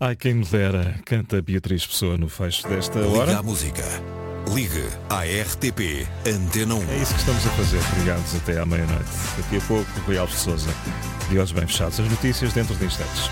Ai, quem me dera, canta Beatriz Pessoa no fecho desta hora. Liga à música. Ligue à RTP Antena 1. É isso que estamos a fazer, ligados até à meia-noite. Daqui a pouco, Rui Alves de Sousa. De olhos bem fechados. As notícias dentro de instantes.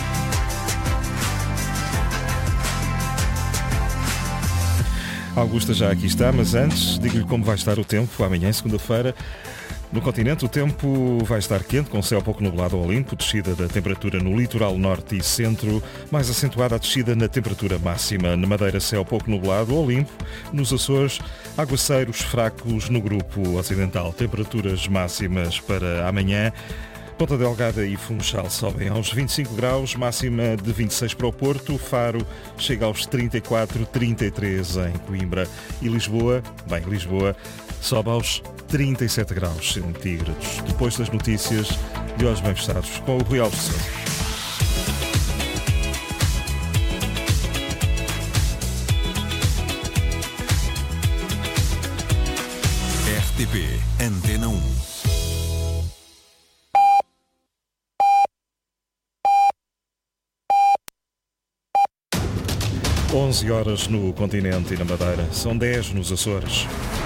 Augusta já aqui está, mas antes, digo-lhe como vai estar o tempo amanhã, segunda-feira. No continente, o tempo vai estar quente, com céu pouco nublado ao limpo, descida da temperatura no litoral norte e centro, mais acentuada a descida na temperatura máxima. Na Madeira, céu pouco nublado ao limpo. Nos Açores, aguaceiros fracos no grupo ocidental. Temperaturas máximas para amanhã. Ponta Delgada e Funchal sobem aos 25 graus, máxima de 26 para o Porto. Faro chega aos 34, 33 em Coimbra. E Lisboa, Lisboa, sobe aos 37 graus centígrados. Depois das notícias, de olhos bem fechados, com o Rui Alves de Sousa. RTP Antena 1. 11 horas no continente e na Madeira. São 10 nos Açores.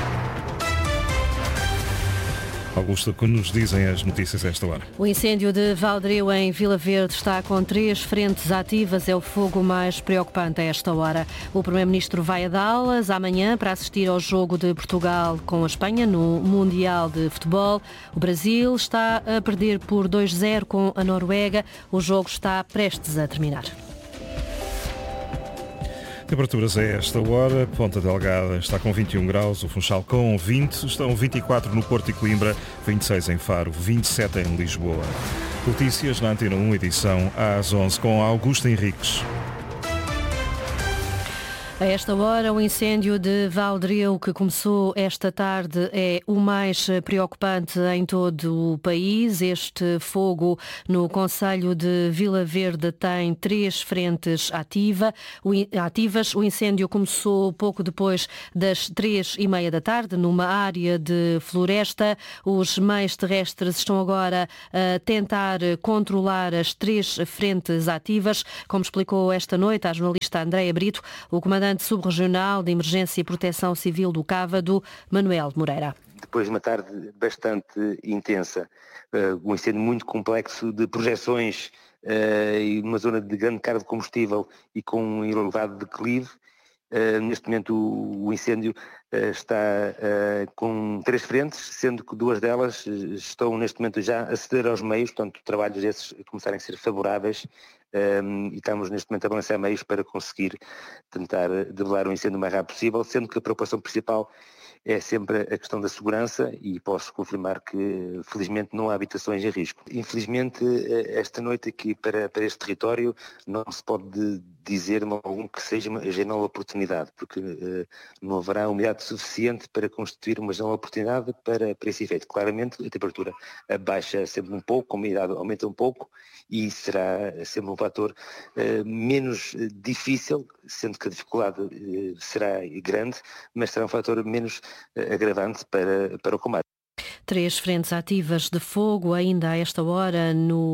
Augusta, que nos dizem as notícias a esta hora? O incêndio de Valdreu em Vila Verde está com 3 frentes ativas. É o fogo mais preocupante a esta hora. O Primeiro-Ministro vai a Dallas amanhã para assistir ao jogo de Portugal com a Espanha no Mundial de Futebol. O Brasil está a perder por 2-0 com a Noruega. O jogo está prestes a terminar. Temperaturas a esta hora, Ponta Delgada está com 21 graus, o Funchal com 20, estão 24 no Porto e Coimbra, 26 em Faro, 27 em Lisboa. Notícias na Antena 1, edição às 11, com Augusta Henriques. A esta hora, o incêndio de Valdreu, que começou esta tarde, é o mais preocupante em todo o país. Este fogo no concelho de Vila Verde tem 3 frentes ativas. O incêndio começou pouco depois das 3:30 da tarde, numa área de floresta. Os meios terrestres estão agora a tentar controlar as 3 frentes ativas. Como explicou esta noite a jornalista Andréia Brito, o comandante subregional de Emergência e Proteção Civil do Cávado, Manuel Moreira. Depois de uma tarde bastante intensa, um incêndio muito complexo de projeções e uma zona de grande carga de combustível e com um elevado declive, neste momento o incêndio está com 3 frentes, sendo que 2 delas estão neste momento já a ceder aos meios, portanto trabalhos esses começarem a ser favoráveis, e estamos neste momento a balancear meios para conseguir tentar debelar o incêndio o mais rápido possível, sendo que a preocupação principal é sempre a questão da segurança e posso confirmar que felizmente não há habitações em risco. Infelizmente esta noite aqui para este território não se pode dizer algum que seja uma janela de oportunidade, porque não haverá umidade suficiente para constituir uma janela de oportunidade para esse efeito. Claramente a temperatura baixa sempre um pouco, a umidade aumenta um pouco e será sempre um fator menos difícil, sendo que a dificuldade será grande, mas será um fator menos agravante para o combate. 3 frentes ativas de fogo ainda a esta hora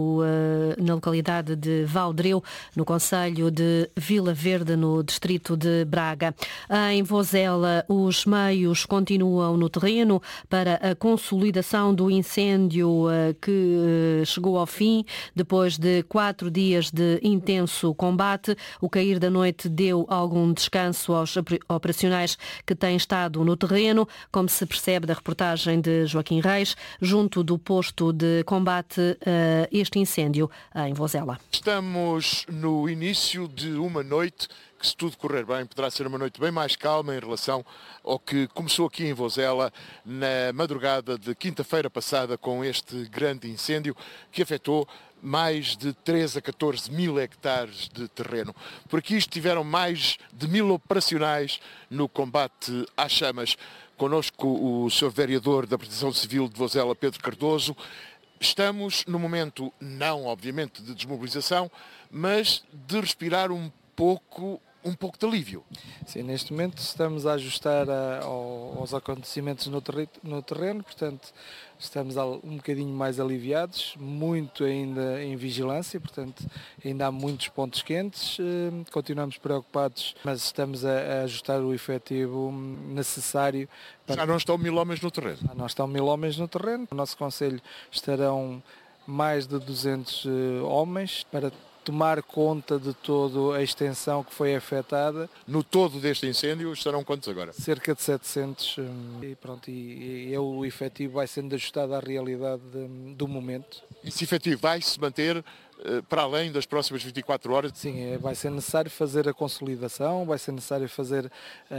na localidade de Valdreu, no concelho de Vila Verde, no distrito de Braga. Em Vozela, os meios continuam no terreno para a consolidação do incêndio que chegou ao fim depois de 4 dias de intenso combate. O cair da noite deu algum descanso aos operacionais que têm estado no terreno, como se percebe da reportagem de Joaquim Reis, junto do posto de combate a este incêndio em Vozela. Estamos no início de uma noite que, se tudo correr bem, poderá ser uma noite bem mais calma em relação ao que começou aqui em Vozela na madrugada de quinta-feira passada com este grande incêndio que afetou mais de 13 a 14 mil hectares de terreno. Por aqui estiveram mais de 1000 operacionais no combate às chamas. Connosco o Sr. Vereador da Proteção Civil de Vozela, Pedro Cardoso. Estamos no momento, não obviamente de desmobilização, mas de respirar um pouco um pouco de alívio. Sim, neste momento estamos a ajustar aos acontecimentos no terreno, portanto estamos um bocadinho mais aliviados, muito ainda em vigilância, portanto ainda há muitos pontos quentes, continuamos preocupados, mas estamos a ajustar o efetivo necessário. Já não estão 1000 homens no terreno? Já não estão 1000 homens no terreno, no nosso concelho estarão mais de 200 homens para tomar conta de toda a extensão que foi afetada. No todo deste incêndio estarão quantos agora? Cerca de 700 e pronto, e o efetivo vai sendo ajustado à realidade do momento. Esse efetivo vai-se manter para além das próximas 24 horas? Sim, vai ser necessário fazer a consolidação, vai ser necessário fazer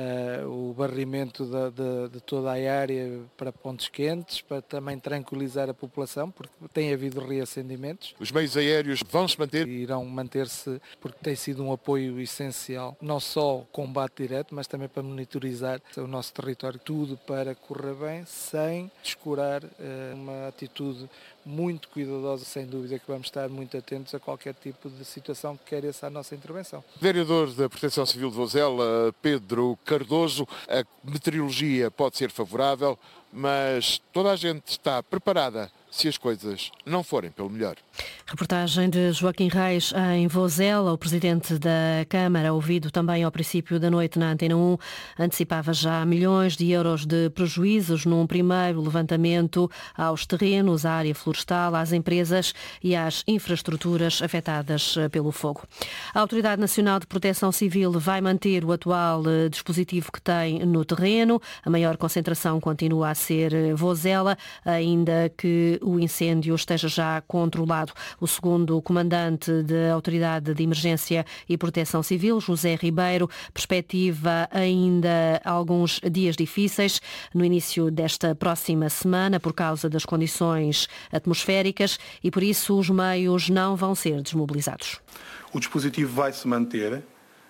o barrimento de toda a área para pontos quentes, para também tranquilizar a população, porque tem havido reacendimentos. Os meios aéreos vão-se manter? Irão manter-se, porque tem sido um apoio essencial, não só o combate direto, mas também para monitorizar o nosso território, tudo para correr bem, sem descurar uma atitude muito cuidadosa, sem dúvida que vamos estar muito atentos a qualquer tipo de situação que queira a nossa intervenção. Vereador da Proteção Civil de Vozela, Pedro Cardoso, a meteorologia pode ser favorável, mas toda a gente está preparada se as coisas não forem pelo melhor. Reportagem de Joaquim Reis em Vozela. O presidente da Câmara, ouvido também ao princípio da noite na Antena 1, antecipava já milhões de euros de prejuízos num primeiro levantamento aos terrenos, à área florestal, às empresas e às infraestruturas afetadas pelo fogo. A Autoridade Nacional de Proteção Civil vai manter o atual dispositivo que tem no terreno. A maior concentração continua a ser Vozela, ainda que o incêndio esteja já controlado. O segundo comandante da Autoridade de Emergência e Proteção Civil, José Ribeiro, perspectiva ainda alguns dias difíceis no início desta próxima semana por causa das condições atmosféricas e por isso os meios não vão ser desmobilizados. O dispositivo vai se manter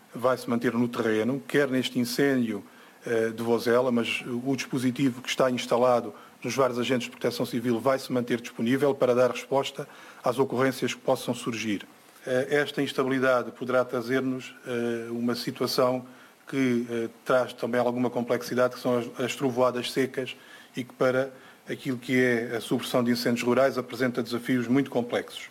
no terreno, quer neste incêndio de Vozela, mas o dispositivo que está instalado nos vários agentes de proteção civil vai se manter disponível para dar resposta às ocorrências que possam surgir. Esta instabilidade poderá trazer-nos uma situação que traz também alguma complexidade, que são as trovoadas secas e que para aquilo que é a supressão de incêndios rurais apresenta desafios muito complexos.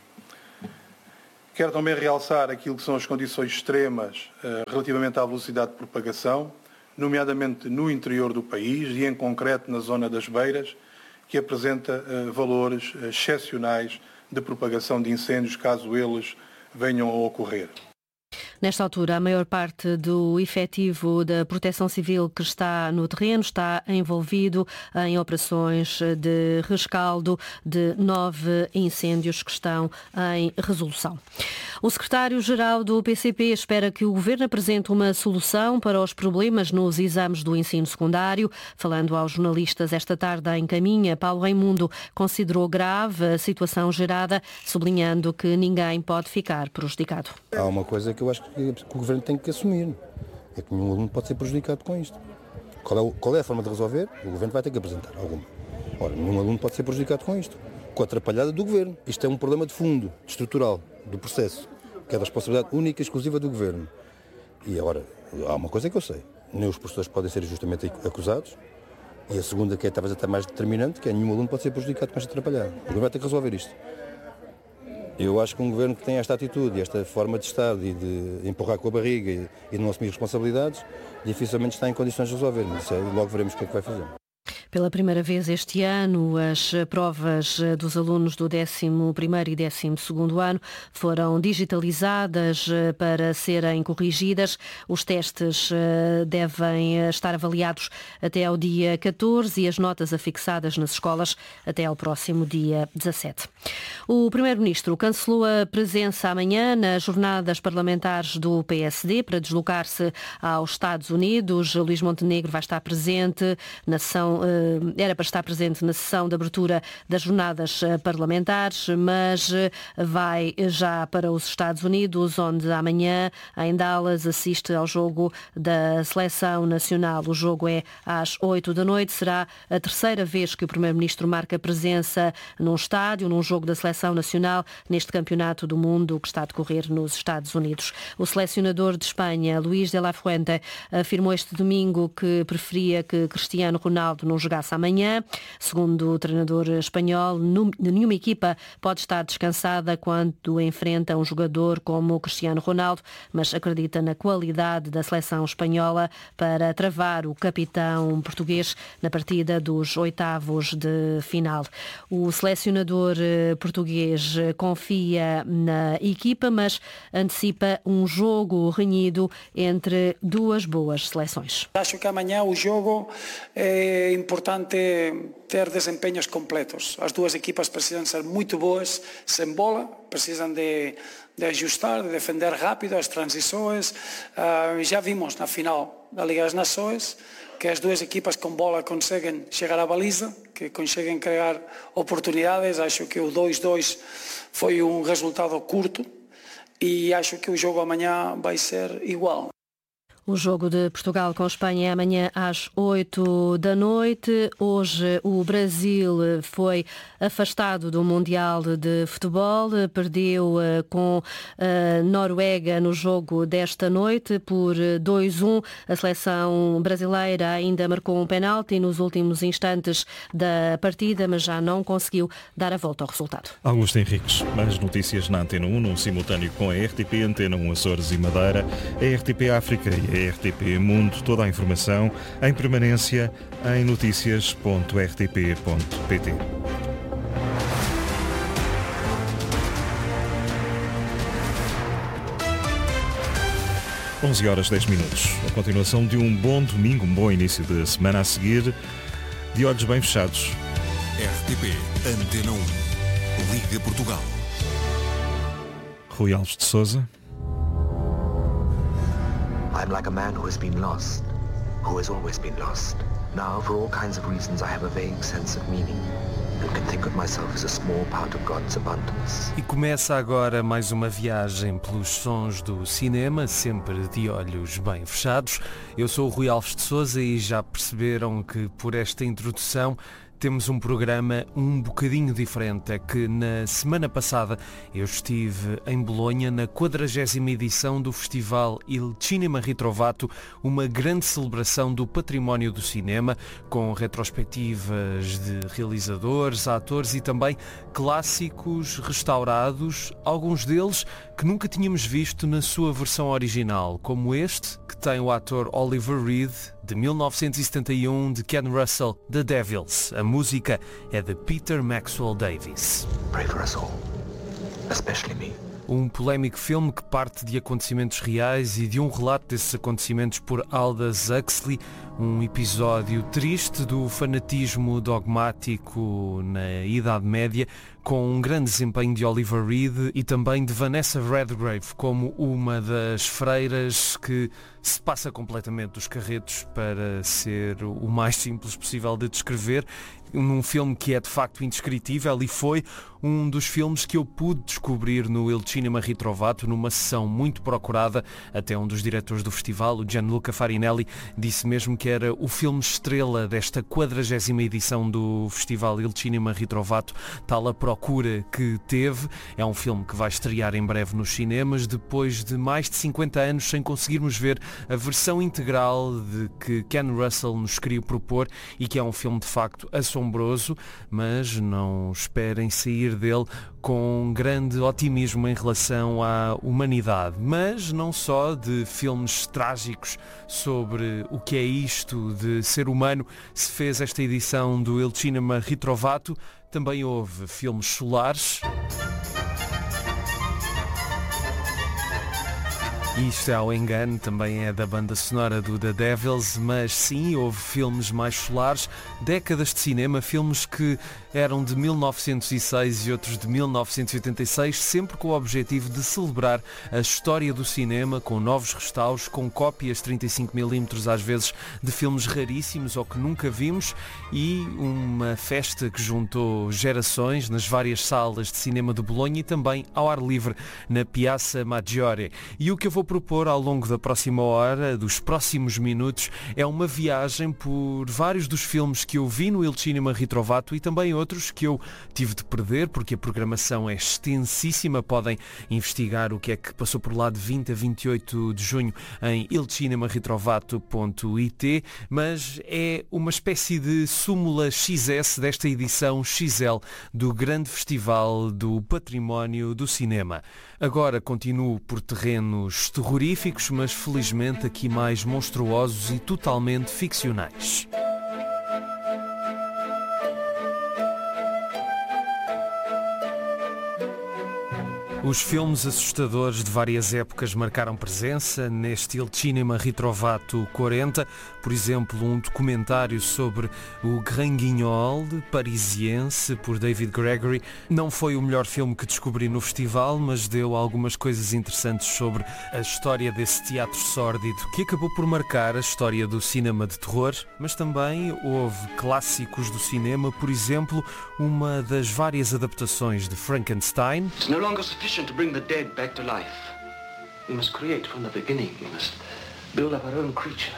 Quero também realçar aquilo que são as condições extremas relativamente à velocidade de propagação, nomeadamente no interior do país e, em concreto, na zona das Beiras, que apresenta valores excepcionais de propagação de incêndios, caso eles venham a ocorrer. Nesta altura, a maior parte do efetivo da Proteção Civil que está no terreno está envolvido em operações de rescaldo de 9 incêndios que estão em resolução. O secretário-geral do PCP espera que o Governo apresente uma solução para os problemas nos exames do ensino secundário. Falando aos jornalistas esta tarde em Caminha, Paulo Raimundo considerou grave a situação gerada, sublinhando que ninguém pode ficar prejudicado. Há uma coisa que eu acho que o Governo tem que assumir, é que nenhum aluno pode ser prejudicado com isto. Qual é a forma de resolver? O Governo vai ter que apresentar alguma. Ora, nenhum aluno pode ser prejudicado com isto, com a atrapalhada do Governo. Isto é um problema de fundo, estrutural, do processo, que é da responsabilidade única e exclusiva do Governo. E agora, há uma coisa que eu sei, nem os professores podem ser justamente acusados, e a segunda, que é talvez até mais determinante, que é nenhum aluno pode ser prejudicado com esta atrapalhada. O Governo vai ter que resolver isto. Eu acho que um Governo que tem esta atitude e esta forma de estar e de empurrar com a barriga e de não assumir responsabilidades, dificilmente está em condições de resolver, mas logo veremos o que é que vai fazer. Pela primeira vez este ano, as provas dos alunos do 11º e 12º ano foram digitalizadas para serem corrigidas. Os testes devem estar avaliados até ao dia 14 e as notas afixadas nas escolas até ao próximo dia 17. O Primeiro-Ministro cancelou a presença amanhã nas jornadas parlamentares do PSD para deslocar-se aos Estados Unidos. Luís Montenegro vai estar presente na sessão era para estar presente na sessão de abertura das jornadas parlamentares, mas vai já para os Estados Unidos, onde amanhã, em Dallas, assiste ao jogo da Seleção Nacional. O jogo é às 8 da noite. Será a terceira vez que o Primeiro-Ministro marca presença num estádio, num jogo da Seleção Nacional, neste Campeonato do Mundo que está a decorrer nos Estados Unidos. O selecionador de Espanha, Luís de la Fuente, afirmou este domingo que preferia que Cristiano Ronaldo não jogasse amanhã. Segundo o treinador espanhol, nenhuma equipa pode estar descansada quando enfrenta um jogador como Cristiano Ronaldo, mas acredita na qualidade da seleção espanhola para travar o capitão português na partida dos oitavos de final. O selecionador português confia na equipa, mas antecipa um jogo renhido entre duas boas seleções. Acho que amanhã o jogo é importante ter desempenhos completos. As duas equipas precisam ser muito boas sem bola, precisam de ajustar, de defender rápido as transições. Já vimos na final da Liga das Nações que as duas equipas com bola conseguem chegar à baliza, que conseguem criar oportunidades. Acho que o 2-2 foi um resultado curto e acho que o jogo amanhã vai ser igual. O jogo de Portugal com Espanha é amanhã às 8 da noite. Hoje o Brasil foi afastado do Mundial de Futebol, perdeu com a Noruega no jogo desta noite por 2-1. A seleção brasileira ainda marcou um penalti nos últimos instantes da partida, mas já não conseguiu dar a volta ao resultado. Augusto Henriques, mais notícias na Antena 1, num simultâneo com a RTP, Antena 1 Açores e Madeira, a RTP África e a RTP Mundo. Toda a informação em permanência em noticias.rtp.pt. Onze horas 10 minutos. A continuação de um bom domingo, um bom início de semana a seguir, de olhos bem fechados. RTP Antena 1. Liga Portugal. Rui Alves de Sousa. I'm like a man who has been lost, who has always been lost. Now, for all kinds of reasons, I have a vague sense of meaning and can think of myself as a small part of God's abundance. E começa agora mais uma viagem pelos sons do cinema, sempre de olhos bem fechados. Eu sou o Rui Alves de Sousa e já perceberam que por esta introdução temos um programa um bocadinho diferente. É que na semana passada eu estive em Bolonha na 40ª edição do Festival Il Cinema Ritrovato, uma grande celebração do património do cinema, com retrospectivas de realizadores, atores e também clássicos restaurados, alguns deles que nunca tínhamos visto na sua versão original, como este, que tem o ator Oliver Reed, de 1971, de Ken Russell, The Devils. A música é de Peter Maxwell Davies. Pray for us all, especially me. Um polémico filme que parte de acontecimentos reais e de um relato desses acontecimentos por Aldous Huxley, um episódio triste do fanatismo dogmático na Idade Média, com um grande desempenho de Oliver Reed e também de Vanessa Redgrave como uma das freiras que se passa completamente dos carretos para ser o mais simples possível de descrever. Num filme que é de facto indescritível e foi um dos filmes que eu pude descobrir no Il Cinema Ritrovato, numa sessão muito procurada. Até um dos diretores do festival, o Gianluca Farinelli, disse mesmo que era o filme estrela desta 40ª edição do Festival Il Cinema Ritrovato, tal a procura que teve. É um filme que vai estrear em breve nos cinemas, depois de mais de 50 anos sem conseguirmos ver a versão integral de que Ken Russell nos queria propor, e que é um filme de facto assombroso, mas não esperem sair dele com grande otimismo em relação à humanidade. Mas não só de filmes trágicos sobre o que é isto de ser humano se fez esta edição do Il Cinema Ritrovato, também houve filmes solares. Isto é ao engano, também é da banda sonora do The Devils, mas sim, houve filmes mais solares, décadas de cinema, filmes que eram de 1906 e outros de 1986, sempre com o objetivo de celebrar a história do cinema, com novos restauros, com cópias 35mm às vezes de filmes raríssimos ou que nunca vimos, e uma festa que juntou gerações nas várias salas de cinema de Bolonha e também ao ar livre na Piazza Maggiore. E o que eu vou propor ao longo da próxima hora, dos próximos minutos, é uma viagem por vários dos filmes que eu vi no Il Cinema Ritrovato e também outros que eu tive de perder, porque a programação é extensíssima. Podem investigar o que é que passou por lá de 20 a 28 de junho em ilcinemaritrovato.it, mas é uma espécie de súmula XS desta edição XL do grande festival do património do cinema. Agora continuo por terrenos terroríficos, mas felizmente aqui mais monstruosos e totalmente ficcionais. Os filmes assustadores de várias épocas marcaram presença neste Il Cinema Ritrovato 40, por exemplo, um documentário sobre o Grand Guignol parisiense por David Gregory. Não foi o melhor filme que descobri no festival, mas deu algumas coisas interessantes sobre a história desse teatro sórdido que acabou por marcar a história do cinema de terror, mas também houve clássicos do cinema, por exemplo, uma das várias adaptações de Frankenstein. To bring the dead back to life. We must create from the beginning. We must build up our own creature.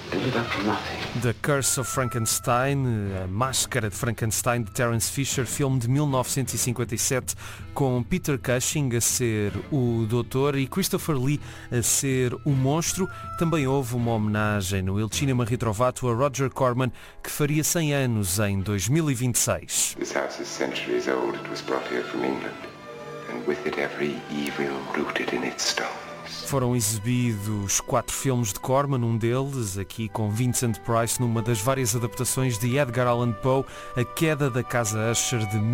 The Curse of Frankenstein, a Máscara de Frankenstein, de Terence Fisher, filme de 1957, com Peter Cushing a ser o doutor e Christopher Lee a ser o monstro. Também houve uma homenagem no Il Cinema Ritrovato a Roger Corman, que faria 100 anos em 2026. This house is centuries old. It was brought here from England. And with it every evil rooted in its stones. Foram exibidos 4 filmes de Corman, um deles aqui com Vincent Price numa das várias adaptações de Edgar Allan Poe, A Queda da Casa Usher de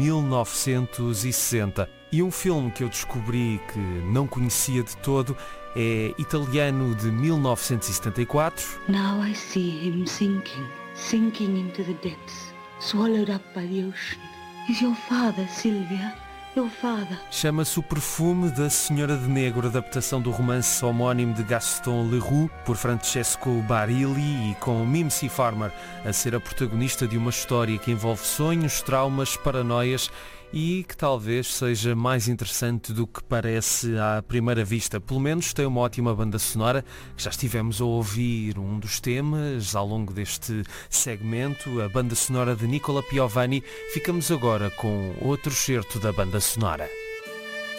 1960. E um filme que eu descobri que não conhecia de todo é italiano de 1974. Now I see him sinking into the depths, swallowed up by the ocean. Is your father, Sylvia? Chama-se O Perfume da Senhora de Negro, adaptação do romance homónimo de Gaston Leroux por Francesco Barilli e com Mimsy Farmer a ser a protagonista de uma história que envolve sonhos, traumas, paranoias e que talvez seja mais interessante do que parece à primeira vista. Pelo menos tem uma ótima banda sonora, que já estivemos a ouvir um dos temas ao longo deste segmento, a banda sonora de Nicola Piovani. Ficamos agora com outro excerto da banda sonora.